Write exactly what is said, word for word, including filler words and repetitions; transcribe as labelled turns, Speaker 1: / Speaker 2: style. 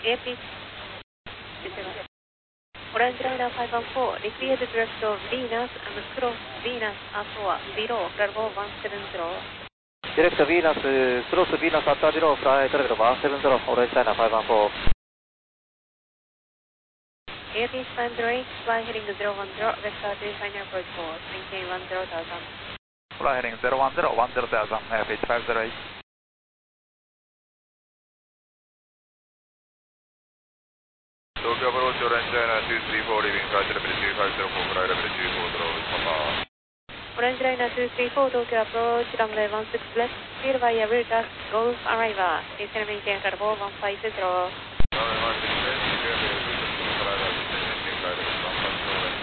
Speaker 1: エーピー Orange Liner five one four, repeat direct of Venus and cross Venus Aqua below, Bravo one seven zero.
Speaker 2: Direct Venus, cross Venus Aqua below, flight level one seven zero, Orange Liner five one four.
Speaker 1: A P span zero eight, fly heading zero one zero, vector to final approach four, maintain one zero thousand.
Speaker 3: Fly heading zero one zero, one zero thousand, F H five zero eight.
Speaker 4: Tokyo approach Orange Liner two three four, leaving flight level two five zero four, flight level two four zero, Papa.
Speaker 1: Orange Liner two three four, Tokyo approach, runway one six left, clear via Veritas, Golf arrival, descend maintain Bravo one five zero.
Speaker 4: Runway one six left.